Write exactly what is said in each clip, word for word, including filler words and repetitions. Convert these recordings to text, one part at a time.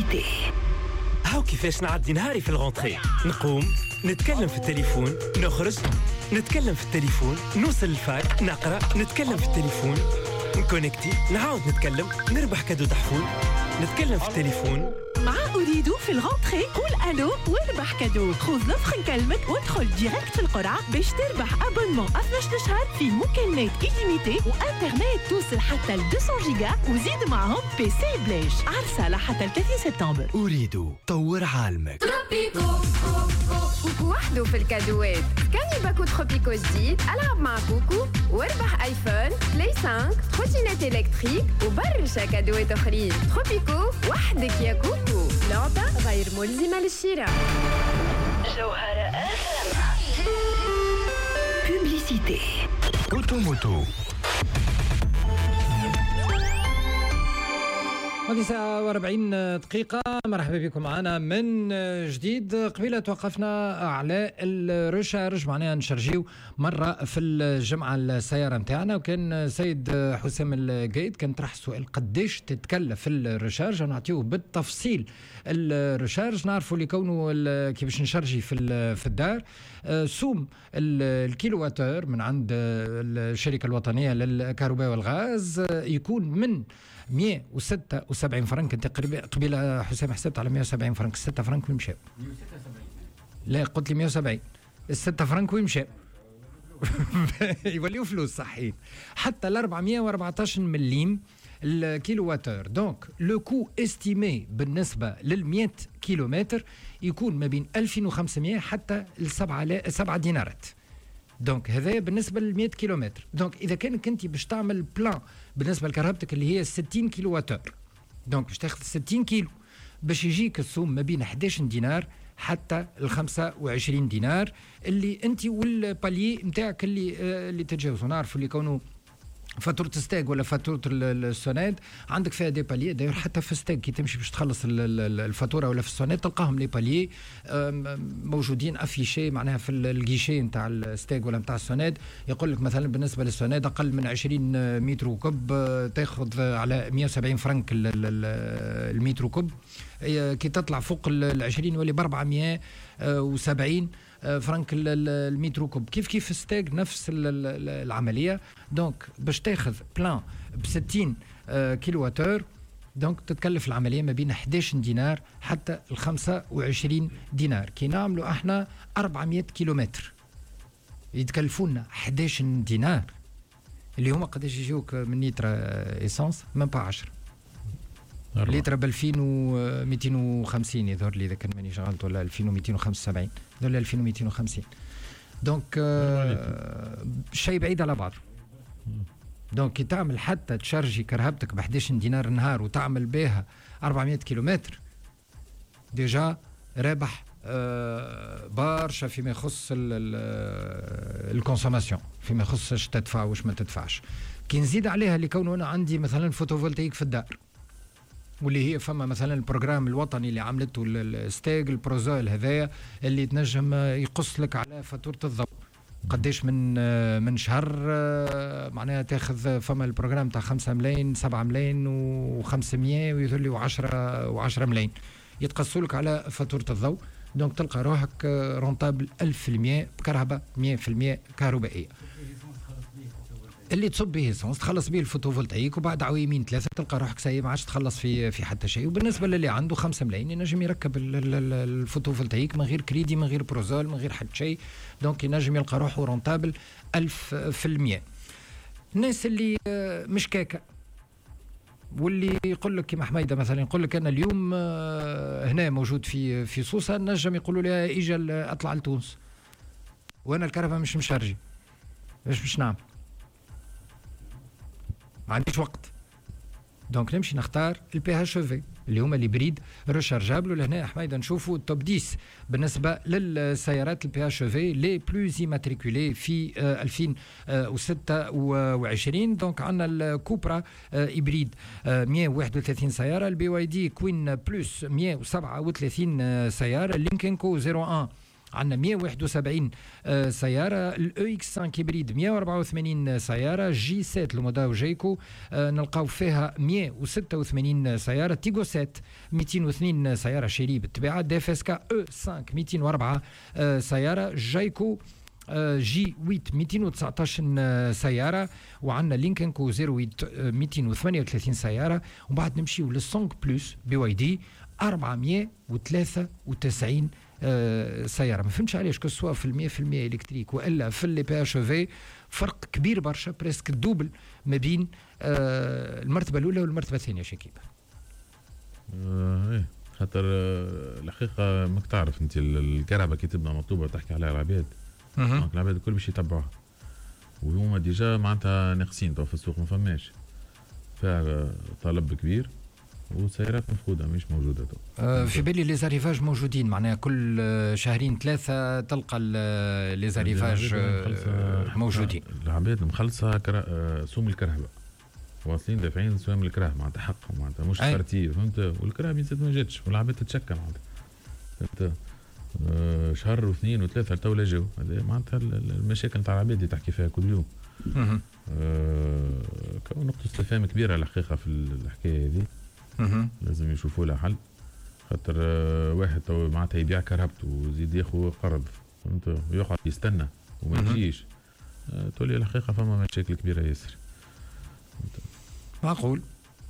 بوبليسيتي. هاو كيفاش نعدي نهاري في الغونتري. نقوم نتكلم في التليفون، نخرج نتكلم في التليفون، نوصل الفاك نقرأ نتكلم في التليفون، نكونكتي نعاود نتكلم، نربح كادو تحفون نتكلم في التليفون. مع أريدو في الغونتري قول ألو واربح كادو. خذ لفخ نكلمك وادخل ديريكت في القرعة باش تربح أبونمون اثناش شهر فيه مكالمات إليميتي وإنترنت توصل حتى ل مئتين جيجا وزيد معهم بي سي بلاش. عرسة لحتى ثلاثين سبتمبر. أريدو طور عالمك. تروبيكو كوكو وحده في الكادوات. كان باكو تروبيكو جديد ألعب مع كوكو واربح آيفون بلاي خمسة تروتينات إلكتريك وبرشا كادوات أخرين. تروبيكو وحدك يا كوكو. لعبة غير ملزمة للشراء. جوهرة أفهم. بوبليسيتي. موتو موتو. هذه ساعة وأربعين دقيقة. مرحبا بكم معنا من جديد. قبيلة توقفنا على الريشارج، معناها نشرجيو مرة في الجمعة السيارة متاعنا، وكان سيد حسام القايد كان طرح سؤال قديش تتكلف الريشارج، ونعطيوه بالتفصيل الريشارج. نعرفوا اللي كونه كيفاش نشرجي في في الدار. سوم الكيلوواتر من عند الشركة الوطنية للكهرباء والغاز يكون من مئة وستة وسبعين فرنك. انت قريبا قبيله حسام حسبت على مئة وسبعين فرنك. ستة فرنك وين مشاو؟ لا قلت لي مئة وسبعين. الستة فرنك وين مشاو؟ يوليو فلوس صحيح. حتى ل أربعمئة وأربعطاش مليم الكيلوواتر. دونك لو كو استيمي بالنسبه لل مئة كيلومتر يكون ما بين ألفين وخمسمئة حتى لسبعة سبعة دينارات. دونك هذا بالنسبه ل مئة كيلومتر. دونك اذا كانك انت باش تعمل بلان بالنسبه لكهربتك اللي هي ستين كيلوواتر، دونك باش تاخذ ستين كيلو باش يجيك السوم ما بين أحد عشر دينار حتى ال خمسة وعشرين دينار اللي انت والبالي نتاعك اللي آه اللي تتجاوزوا. نعرفوا اللي كونوا فاتورة ستاك ولا فاتورة السوناد عندك فيها دي باليي. داير حتى في ستاك كي تمشي باش تخلص الفاتورة ولا في السوناد تلقاهم لي باليي موجودين افيشي، معناها في الجيشي نتاع الستاك ولا نتاع السوناد. يقول لك مثلا بالنسبة للسوناد أقل من عشرين متر كوب تاخذ على مئة وسبعين فرنك المتر كوب. كي تطلع فوق ال عشرين يولي ب أربعمئة وسبعين فرنك المتر كوب. كيف كيف ستاك نفس العمليه. دونك باش تاخذ بلان ب ستين كيلوواتر دونك تتكلف العمليه ما بين أحد عشر دينار حتى ال خمسة وعشرين دينار. كي نعملوا احنا أربعمئة كيلومتر يتكلفونا أحد عشر دينار اللي هما قداش يجيوك من لتر ايسانس؟ من با عشرة لتر ب ألفين ومئتين وخمسين يظهر لي اذا كان ماني شغلت، ولا ألفين ومئتين وخمسة وسبعين ولا ألفين ومئتين وخمسين. دونك آه شيء بعيد على بعض. دونك كي تعمل حتى تشارجي كرهبتك ب أحد عشر دينار النهار وتعمل بها أربعمئة كيلومتر ديجا رابح آه برشا فيما يخص الكونسوماسيون، فيما يخص اش تدفع واش ما تدفعش. كي نزيد عليها اللي كونه انا عندي مثلا فوتوفولتايك في الدار، واللي هي فما مثلا البروجرام الوطني اللي عملته الستاج البروزول هذايا اللي تنجم يقص لك على فاتورة الضوء قديش من من شهر، معناها تاخذ فما البروجرام تاع خمسة ملايين سبعة ملايين وخمسمئة ويظل لي وعشرة وعشرة ملايين يتقصوا لك على فاتورة الضوء. دونك تلقى روحك رونتابل ألف بالمئة بكهرباء مئة بالمئة كهربائية اللي تصب به سونس تخلص به الفوتوفولتايك، وبعد عوامين ثلاثه تلقى روحك ساي ما عادش تخلص في في حتى شيء. وبالنسبه للي عنده خمسة ملايين ينجم يركب الفوتوفولتايك من غير كريدي من غير بروزول من غير حتى شيء. دونك ينجم يلقى روحه رونتابل ألف في المئة. الناس اللي مش كاكا واللي يقول لك كيما حميده مثلا يقول لك انا اليوم هنا موجود في في سوسه، نجم يقولوا لي اجل اطلع لتونس وانا الكهرباء مش مشارجي، ايش باش نعمل؟ ما عنديش وقت. دونك نمشي نختار البي اتش في اللي هما الهبريد ريشارجابل. ولهنا حميده نشوفوا التوب عشرة بالنسبه للسيارات البي اتش في لي بلوز ماتريكولي في ألفين وستة وعشرين. دونك عندنا الكوبرا هبريد مئة وواحد وثلاثين سياره، البي واي دي كوين بلس مئة وسبعة وثلاثين سياره، اللينكن كو صفر واحد عندنا مئة وواحد وسبعين سيارة. الاو اكس خمسة هيبريد مئة وأربعة وثمانين سيارة. جي سبعة الموديل جيكو نلقاو فيها مئة وستة وثمانين سيارة. تيغو سبعة مئتين واثنين سيارة شيري بالطبيعة. دي اف اس كا او خمسة مئتين وأربعة سيارة. جايكو جي ثمانية مئتين وتسعة عشر سيارة. وعندنا لينكن كو صفر ثمانية مئتين وثمانية وثلاثين سيارة. وبعد نمشيو للسونغ بلس بي واي دي أربعمئة وثلاثة وتسعين آه سيارة. ما فهمتش علاش كسوا في المية في المية إلكتريك وإلا في اللي بي اتش في فرق كبير برشا بريسك الدوبل ما بين آه المرتبة الأولى والمرتبة الثانية. شكيب آه إيه خاطر آه الحقيقة ماك تعرف أنت الكهرباء كي تبدا مطلوبة تحكي عليها العباد العباد الكل باش يتبعوها وهما ديجا معناتها ناقصين تو في السوق ما فماش فيها طلب كبير وسيارات مفقودة مش موجودة تو. أه في بالي لي زاريفاج موجودين معناها كل شهرين ثلاثة تلقى لي زاريفاج موجودين. العباد مخلصة كرا... سوم الكرهبة واصلين دافعين سوم الكرهبة معناتها حقهم معناتها مش كارتيه فهمت والكرهبة ينسد ما جاتش والعباد تتشكى معناتها فهمت أه شهر واثنين وثلاثة تو لا جاو هذا معناتها المشاكل نتاع العباد اللي تحكي فيها كل يوم. أه كون نقطة استفهام كبيرة الحقيقة في الحكاية هذه. لازم يشوفوا لها حل خاطر واحد تو معناتها يبيع كرهبته ويزيد ياخذ قرض فهمت ويقعد يستنى وما يجيش تولي الحقيقه فما مشاكل كبيره ياسر. معقول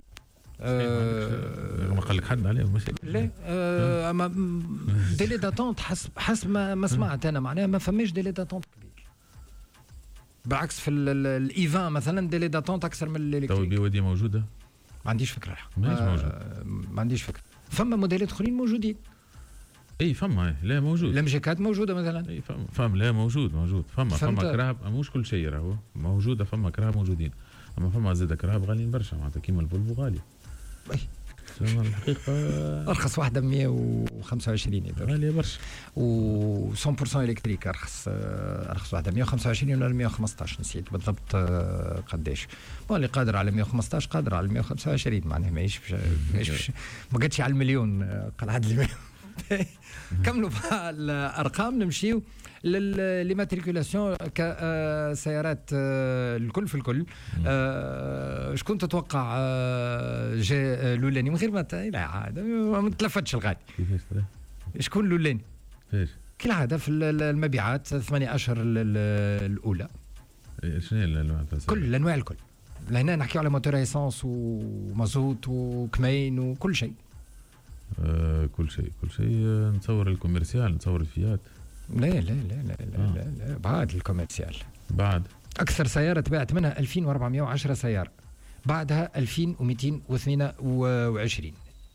أه ما قال لك حد عليه المشاكل؟ لا أه اما ديلي داتونت حسب حسب ما سمعت انا معناها ما فماش ديلي داتونت كبير بالعكس في الايفان مثلا ديلي داتونت اكثر من الالكتريك. تو البي ودي موجوده؟ ما عنديش فكره ماهيش موجود. آه ما عنديش فكره. فما موديلات اخرين موجودين. اي فما لا موجود. الامجيكات موجوده مثلا. اي فما فما لا موجود موجود فما فما كرهب مش كل شيء راهو موجوده فما كرهب موجودين اما فما زاد كرهب غاليين برشا معناتها كيما الفولفو غالي. اي الحقيقه ارخص واحده مئة وخمسة وعشرين غاليه برشا و مية بالمئة الكتريك ارخص ارخص واحده مئة وخمسة وعشرين ولا مئة وخمسطاش نسيت بالضبط قداش. اللي قادر على مئة وخمسطاش قادر على مئة وخمسة وعشرين معناها ماهيش ماهيش ما قدش على المليون قلعت المليون. كملوا الارقام نمشيو للماتريكولاسيون كسيارات الكل في الكل. شكون تتوقع جا لولاني من غير ما لا عاد ما تلفتش الغالي شكون لولاني كالعاده في المبيعات ثمانية أشهر الاولى؟ شنو الانواع كل الانواع الكل لهنا نحكي على موتور ايسانس ومازوت وكمين وكل شيء. آه كل شيء كل شيء نتصور الكوميرسيال نتصور الفيات. لا لا لا لا لا, آه. لا, لا بعد الكوميرسيال بعد اكثر سياره تباعت منها ألفين وأربعمئة وعشرة سياره بعدها ألفين ومئتين واثنين وعشرين.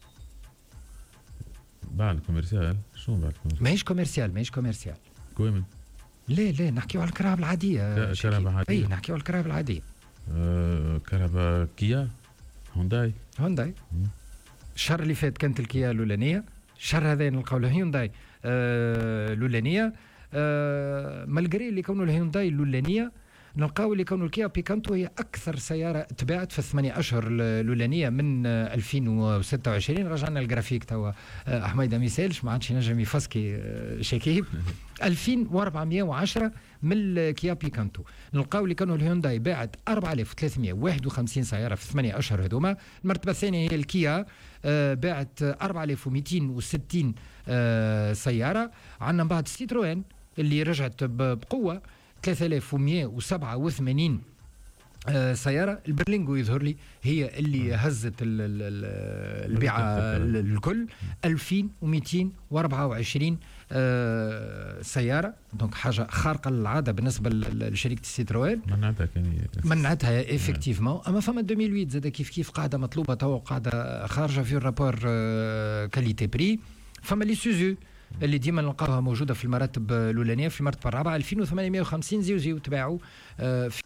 بعد الكوميرسيال شنو بعد الكوميرسيال؟ ماهيش كوميرسيال ماهيش كوميرسيال كويمن لا لا نحكيو على الكرهبة العادية. كرهبة عادية اي نحكيو على الكرهبة العادية. آه كرهبة كيا هونداي هونداي الشهر اللي فات كانت الكيا لولانية الشهر هذا نلقاو الهيونداي آه لولانية آه مالغري اللي كونوا الهيونداي اللولانية نلقاو اللي كونوا الكيا بيكانتو هي أكثر سيارة تباعت في الثمانية أشهر اللولانية من ألفين وستة وعشرين. رجعنا الجرافيك توا حميدة ما يسالش ما عادش ينجم يفسكي شكيب. ألفين وأربعمئة وعشرة من الكيا بيكانتو نلقاو اللي كانوا الهيونداي باعت أربعة آلاف وثلاثمئة وواحد وخمسين سيارة في الثمانية أشهر هذوما. المرتبة الثانية هي الكيا باعت أربعة آلاف ومئتين وستين سيارة. عندنا من بعد ستيتروين اللي رجعت بقوة ثلاثة آلاف ومئة وسبعة وثمانين سيارة. البرلينغو يظهر لي هي اللي هزت البيعة الكل ألفين ومئتين وأربعة وعشرين سيارة دونك حاجة خارقة للعادة بالنسبة لشركة ستيتروين. منعتها كان منعتها افكتيفمون اما فما ألفين وثمانية زاد كيف كيف قاعدة مطلوبة تو قاعدة خارجة في الرابور كاليتي بري. فما لي سوزو اللي ديما نلقاوها موجوده في المراتب الاولانيه في المرتبه الرابعه ألفين وثمانمئة وخمسين زيو زيو تباعوا في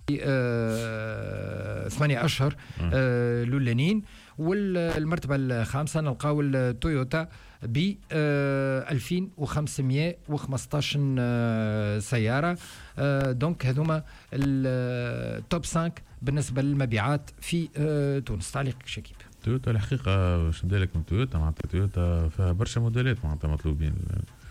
ثمانية اشهر الاولانيين. والمرتبه الخامسه نلقاو التويوتا ب ألفين وخمسمئة وخمسطاش سياره. دونك هذوما التوب خمسة بالنسبه للمبيعات في تونس. تعليق شكيب؟ تويوتا الحقيقه باش نبدا لك من تويوتا معناتها تويوتا فيها برشا موديلات معناتها مطلوبين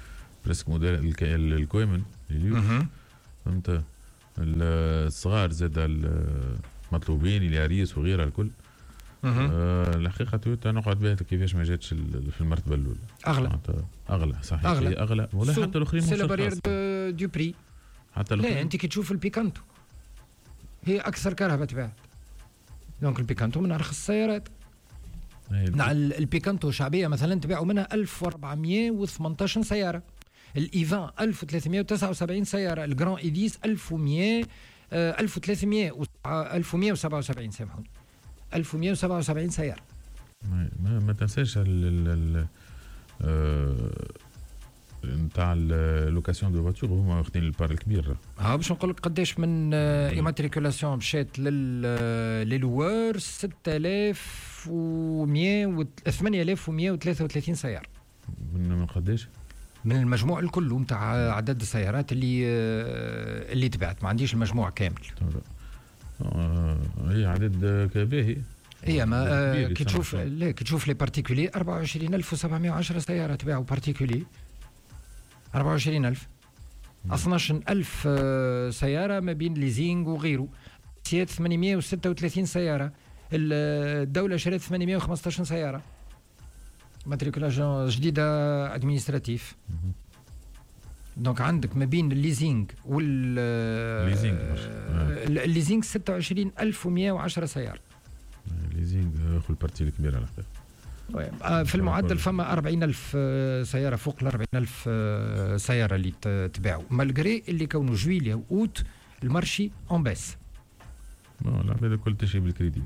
بريسك موديل الك- الكويمن اليوم فهمت. الصغار زاد مطلوبين الياريس وغيرها الكل. آه الحقيقه تويوتا نقعد بها كيفاش ما جاتش ال- في المرتبه الاولى. اغلى معناتها اغلى صحيح أغلى. هي اغلى ولا سو- حتى الاخرين سي مش لا بارير خاصة. دو دو بري. حتى لا الاخرين انت كي تشوف البيكانتو هي اكثر كرهبه تباعت. دونك البيكانتو من ارخص السيارات. هي- نعم البيكانتو شعبيه مثلا تباعوا منها ألف وأربعمائة وثمانية عشر سياره. الايفان ألف وثلاثمائة وتسعة وسبعين سياره. الجران ايديس ألف ومائة آه، ألف وثلاثمائة و- ألف ومائة وسبعة وسبعين سامحوني ألف ومائة وسبعة وسبعين سياره. ما, ما, ما تنساش ال ال ال آه، نتاع اللوكاسيون دو فواتور هما واخدين البار الكبير. ها باش نقول لك قداش من ايماتريكولاسيون مشات لل للوار ستة آلاف ومائة و ثمانية آلاف ومائة وثلاثة وثلاثين سياره من من قداش؟ من المجموع الكل نتاع عدد السيارات اللي اللي تبعت. ما عنديش المجموع كامل. آه، هي عدد باهي. هي ما آه، كبير كي يسمى تشوف شوية. لا كي تشوف لي بارتيكولي أربعة وعشرين ألف وسبعمائة وعشرة سياره تباعوا بارتيكولي. أربعة وعشرين ألف اثنا عشر ألف آه، سياره ما بين ليزينغ وغيره. سيات ثمانمائة وستة وثلاثين سياره. الدوله شرت ثمانمائة وخمسة عشر سياره ماتريكولاسيون جديده ادمينستراتيف. دونك عندك ما بين الليزينغ وال الليزينغ مش- آه، الليزينغ ستة وعشرين ألف ومائة وعشرة سياره. ليزينغ ياخذ البارتي الكبير على الحقيقه. آه، في المعدل فما أربعين ألف آه، سياره فوق ال أربعين ألف آه، سياره اللي ت- تباعوا مالغري اللي كونوا جويليا واوت المارشي اون باس. بون العباد الكل تمشي بالكريدي.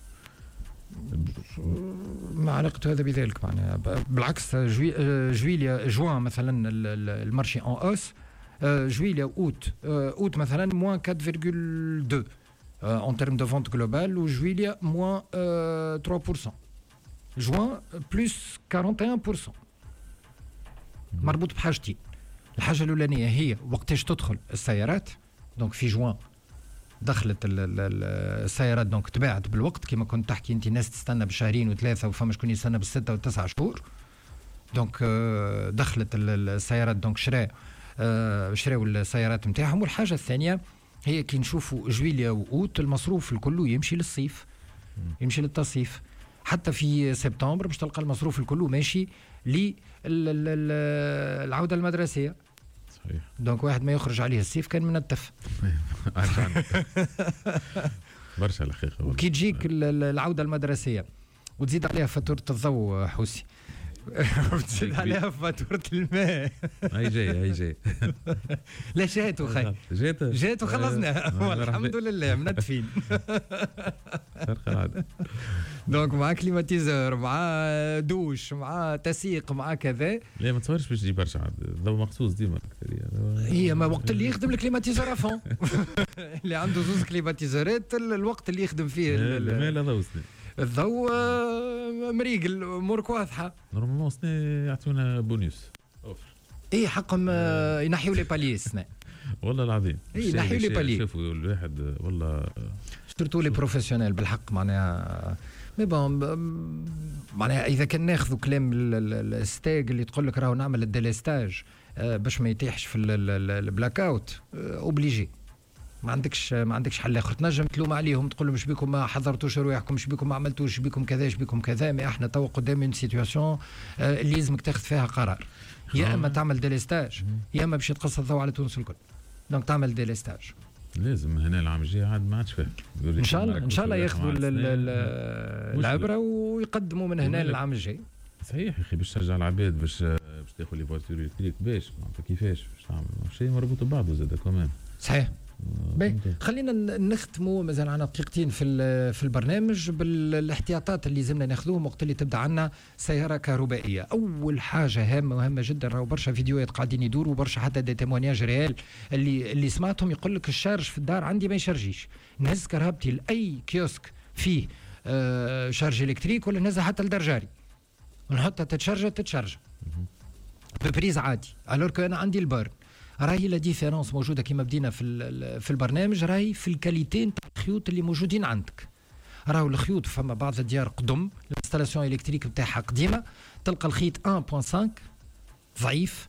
ما علاقته هذا بذلك معناها ب- بالعكس جوي آه، جويليا جوان مثلا ال- ال- المارشي اون اوس. آه، جويليا اوت آه، اوت مثلا موان أربعة فاصلة اثنين اون تيرم دو فونت جلوبال وجويليا موان آه، ثلاثة بالمئة. جوان بلس أربعة وأربعين بالمئة. مربوط بحاجتين. الحاجه الاولانيه هي وقتاش تدخل السيارات. دونك في جوان دخلت ال- ال- ال- السيارات دونك تباعت بالوقت كما كنت تحكي انت. ناس تستنى بشهرين وثلاثه وفما شكون يستنى بالسته والتسعه شهور. دونك آه، دخلت ال- ال- السيارات دونك شراء آه، شراو السيارات نتاعهم. والحاجه الثانيه هي كي نشوفوا جويليا واوت المصروف الكل يمشي للصيف يمشي للتصيف. حتى في سبتمبر باش تلقى المصروف الكل ماشي للعوده المدرسيه. صحيح. دونك واحد ما يخرج عليه الصيف كان منتف. عارف عنك. برشا الحقيقه والله. وكي تجيك ال- ال- العوده المدرسيه وتزيد عليها فاتوره الضوء حوسي وتزيد عليها فاتوره الماء. هاي جاي هاي جاي. لا جات خي جات جات وخلصنا آه، والحمد لله منتفين. فرق العادة. دونك مع كليماتيزور مع دوش مع تسيق مع كذا. لا ما تصورش باش تجيب برشا عاد الضوء مخصوص ديما. هي ما وقت اللي يخدم الكليماتيزور افون اللي عنده زوز كليماتيزورات ال- الوقت اللي يخدم فيه ال- ال- لا لا ضوء سنة الضوء آه، مريقل امورك واضحه. نورمالمون سنة يعطونا بونيوس اوفر. اي حقهم آه، ينحيوا لي باليس. والله العظيم. إيه، نحيوا لي بالي. شوفوا الواحد والله سورتو لي بروفيسيونيل بالحق معناها. مي بون ب- معناها اذا كان ناخذوا كلام ال- ال- الستاج اللي تقول لك راهو نعمل الديليستاج آه، باش ما يطيحش في ال- ال- البلاك اوت اوبليجي. ما عندكش ما عندكش حل اخر. تنجم تلوم عليهم تقول لهم شبيكم ما حضرتوش رواحكم شبيكم ما عملتوش شبيكم كذا شبيكم كذا. مي احنا تو قدام من سيتواسيون آه، اللي لازمك تاخذ فيها قرار. يا اما تعمل ديليستاج يا اما باش تقص الضوء على تونس الكل. دونك تعمل ديليستاج. لازم هنا العام الجاي عاد ما عادش فاهم. ان شاء الله ان شاء الله ياخذوا ال- ال- ال- العبره ويقدموا من هنا للعام الجاي. صحيح يا اخي باش ترجع العباد باش باش تاخذ لي فواتور الكتريك باش معناتها كيفاش باش تعمل شيء مربوط ببعضه زاد كمان. صحيح. باهي خلينا ن- نختموا مازال عنا دقيقتين في ال- في البرنامج بالاحتياطات اللي لازمنا ناخذوهم وقت اللي تبدا عنا سياره كهربائيه. اول حاجه هامه وهامه جدا راهو برشا فيديوهات قاعدين يدوروا وبرشا حتى دي تيمونياج ريال اللي اللي سمعتهم يقول لك الشارج في الدار عندي ما يشرجيش. نهز كرهبتي لاي كيوسك فيه آه شارج الكتريك ولا نهزها حتى لدرجاري ونحطها تتشرج تتشرج ببريز عادي. الور كو انا عندي البارن. راهي لا ديفيرونس موجوده كما بدينا في ال- في البرنامج راهي في الكاليتي نتاع الخيوط اللي موجودين عندك. راهو الخيوط فما بعض الديار قدم الانستالاسيون الكتريك نتاعها قديمه تلقى الخيط واحد فاصلة خمسة ضعيف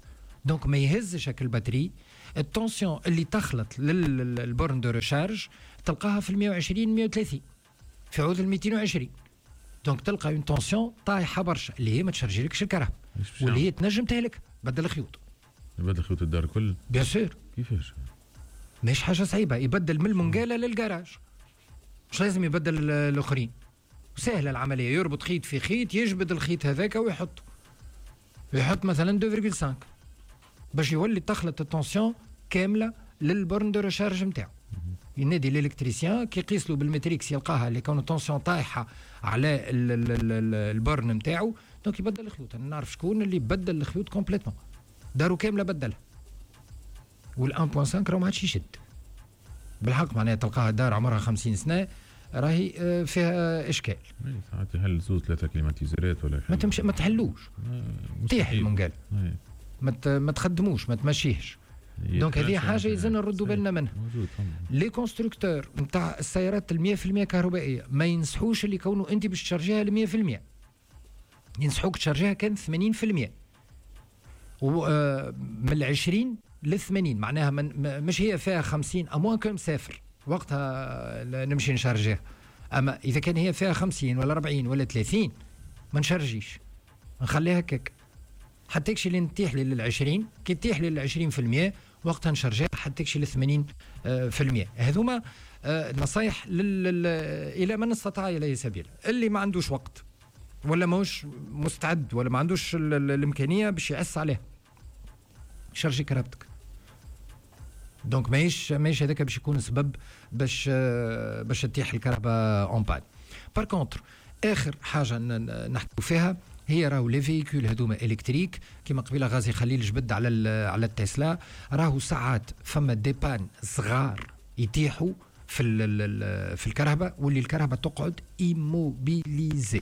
دونك ما يهزش هكا الباتري. التونسيون اللي تخلط للبورن دو ريشارج تلقاها في مية وعشرين مية وثلاثين في عود ال مئتين وعشرين. دونك تلقى اون تونسيون طايحه برشا اللي هي ما تشرجيلكش الكهرباء واللي هي تنجم تهلك. بدل الخيوط، يبدل خيوط الدار الكل بيان سور. كيفاش؟ مش حاجه صعيبه، يبدل من المنقاله للجراج، مش لازم يبدل الاخرين. سهله العمليه، يربط خيط في خيط، يجبد الخيط هذاك ويحطه، يحط مثلا اثنين فاصلة خمسة باش يولي تخلط التونسيون كامله للبورن دو ريشارج نتاعو. ينادي الالكتريسيان كي يقيس له بالمتريكس يلقاها اللي كون التونسيون طايحه على البورن نتاعو، دونك يبدل الخيوط. انا نعرف شكون اللي بدل الخيوط كومبليتمون، دارو كامله بدلها. وال واحد فاصلة خمسة راه ما عادش يشد بالحق، معناها تلقاها دار عمرها خمسين سنه راهي فيها اشكال. ساعات يحل زوز ثلاثه كليماتيزورات ولا ما تمشي ما تحلوش، طيح المنقال، ما ما تخدموش، ما تمشيهش. دونك هذه حاجه يلزمنا نردوا بالنا منها. لي كونستركتور نتاع السيارات ال مية بالمية كهربائيه ما ينصحوش اللي يكونوا انت باش تشارجيها ل مية بالمية، ينصحوك تشارجيها كان ثمانين بالمية ومن العشرين للثمانين، معناها من مش هي فيها خمسين اموان كان مسافر وقتها نمشي نشارجيها. اما اذا كان هي فيها خمسين ولا أربعين ولا ثلاثين ما نشارجيش، نخليها هكاك حتى يكشي اللي نتيح لي للعشرين. كي تيح لي للعشرين في المية وقتها نشارجيها حتى يكشي للثمانين في المية. هذوما نصايح الى من استطاع اليه سبيلا. اللي ما عندوش وقت ولا ماهوش مستعد ولا ما عندوش الامكانيه باش يعس عليها، شارجي كهربتك. دونك ماهيش ماهيش هذاك باش يكون سبب باش باش تطيح الكهرباء اون بان. بار كونتر اخر حاجه نحكوا فيها هي راهو لي فيكول هذوما الكتريك كيما قبيله غازي خليل جبد على على التسلا. راهو ساعات فما دي بان صغار يتيحوا في في الكهرباء واللي الكهرباء تقعد ايموبيليزي.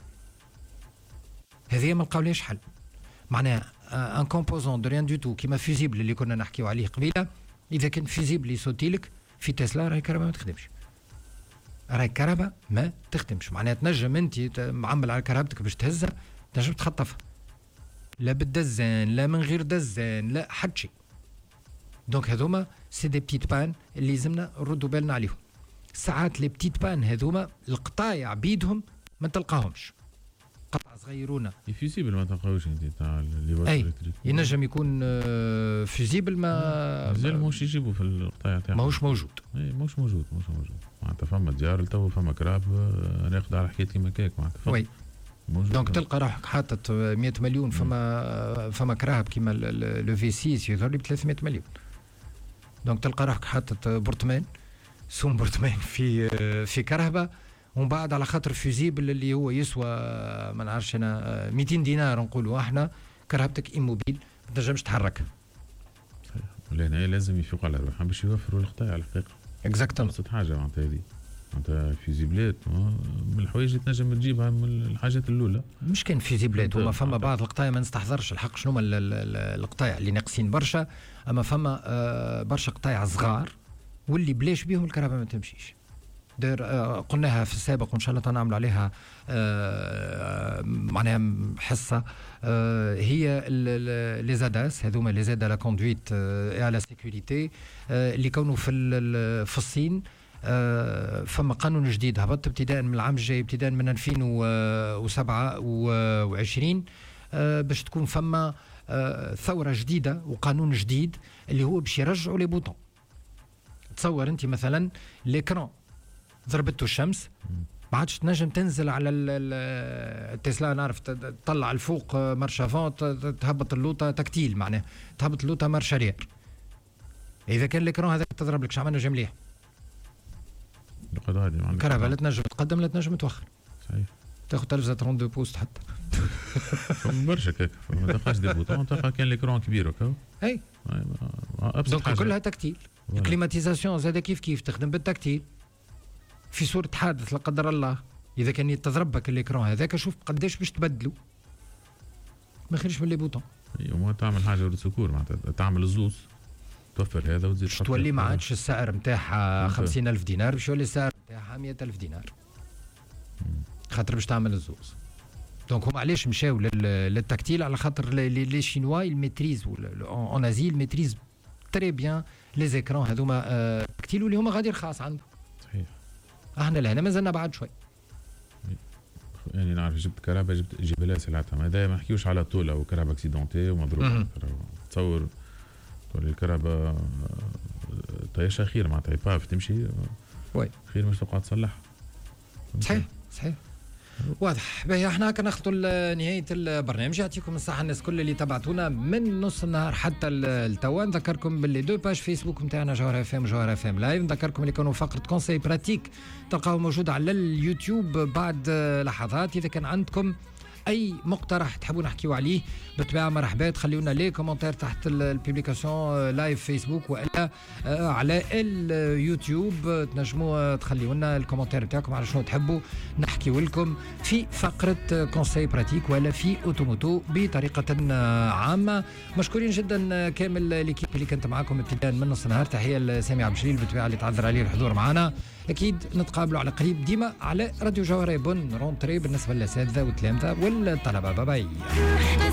هذه ما لقاولهاش حل، معناها ان كومبوزون دو ريان دو تو كيما فيزيبل اللي كنا نحكيو عليه قبيله. اذا كان فيزيبل يصوتي لك في تسلا راهي الكهرباء ما تخدمش، راهي الكهرباء ما تخدمش. معناها تنجم انت معمل على كهربتك باش تهزها تنجم تخطفها، لا بالدزان لا من غير دزان لا حد شيء. دونك هذوما سي دي بتيت بان اللي لازمنا نردوا بالنا عليهم. ساعات لي بتيت بان هذوما القطايع بيدهم ما تلقاهمش، قطع صغيرونه فيزيبل ما تلقاوش انت تاع اللي اي ينجم يكون فيزيبل ما مازال ماهوش يجيبوا في القطايع تاعهم، ماهوش موجود. اي ماهوش موجود ماهوش موجود معناتها. فما ديار تو فما كراب ناخذ على حكايتي مكاك معناتها. وي دونك تلقى روحك حاطط مية مليون. فما فما كراهب كيما لو في ستة يظهر لي ب ثلاثمية مليون. دونك تلقى روحك حاطط برطمان سوم برطمان في في كرهبه، ومن بعد على خاطر فيزيبل اللي هو يسوى ما نعرفش انا مئتين دينار نقولوا احنا، كرهبتك ايموبيل ما تنجمش تحركها. صحيح. لهنا لازم يفيقوا على روحهم باش يوفروا القطاع على الحقيقه. اكزاكتومون. ابسط حاجه معناتها هذه معناتها فيزيبلات من الحوايج اللي تنجم تجيبها من الحاجات الاولى. مش كان فيزيبلات، وما فما بعض القطايع ما نستحضرش الحق شنو هما القطايع اللي ناقصين برشا. اما فما برشا قطايع صغار واللي بلاش بيهم الكهرباء ما تمشيش. دير آه قلناها في السابق وان شاء الله نعمل عليها آه معناها حصه. آه هي لي زاداس هذوما لي زاد على كوندويت اي على سيكوريتي اللي كونوا في في الصين. آه فما قانون جديد هبط ابتداء من العام الجاي، ابتداء من ألفين وسبعة وعشرين آه باش تكون فما آه ثوره جديده وقانون جديد اللي هو باش يرجعوا لي بوطون. تصور انت مثلا ليكرون ضربته الشمس ما عادش تنجم تنزل على التسلا، نعرف تطلع الفوق مارشافون تهبط اللوطه تكتيل، معناه تهبط اللوطه مارشارير. اذا كان ليكرون هذاك تضرب لك شعب نجم مليح. الكهرباء لا تنجم تقدم لا تنجم توخر. صحيح. تاخذ تلفزه اثنين وثلاثين بوست حتى. فما برشا هكاك، ما تلقاش دي بوطون، تلقى كان ليكرون كبير هكا. اي. دونك كلها تكتيل. الكليماتيزاسيون زاد كيف كيف تخدم بالتكتيل. في صورة حادث لا قدر الله إذا كان يتضربك الإكران هذاك شوف قداش باش تبدلوا، ما خيرش من لي بوطون. ايوه ما تعمل حاجة ورد سكور معناتها تعمل الزوز توفر هذا وتزيد تولي ما عادش السعر نتاعها خمسين ألف دينار باش يولي السعر نتاعها مئة ألف دينار خاطر باش تعمل الزوز. دونك هم علاش مشاو للتكتيل على خاطر لي شينوا الميتريز اون ازي الميتريز تري بيان لي زيكران هذوما تكتيل واللي هما غادي رخاص عنده. صحيح. احنا لهنا مازلنا بعد شوي. يعني نعرف جبت كهرباء جبت جيب لها سلعتها، هذا ما نحكيوش على طول او كهرباء اكسيدونتي ومضروبه. تصور الكهرباء طيشه خير معناتها باف تمشي وي خير مش تقعد تصلحها. صحيح صحيح واضح. باهي احنا كناخذوا نهايه البرنامج. يعطيكم الصحه الناس كل اللي تبعتونا من نص النهار حتى التوا. نذكركم باللي دو باج فيسبوك نتاعنا جوهر اف ام جوهر اف ام لايف. نذكركم اللي كانوا فقره كونساي براتيك تلقاوه موجود على اليوتيوب بعد لحظات. اذا كان عندكم اي مقترح تحبوا نحكيو عليه بالطبيعه مرحبا، تخليونا لي كومنتير تحت البوبليكاسيون لايف فيسبوك والا على اليوتيوب. تنجموا تخليوا لنا الكومنتير تاعكم على شنو تحبوا نحكيو لكم في فقره كونساي براتيك ولا في اوتوموتو بطريقه عامه. مشكورين جدا كامل ليكيب اللي كانت معاكم ابتداء من نص النهار. تحيه لسامي عبد الجليل بالطبيعه اللي تعذر عليه الحضور معنا. اكيد نتقابلوا على قريب ديما على راديو جوهرة. بون رونتري بالنسبه للاساتذه والتلامذه والطلبه. باي باي.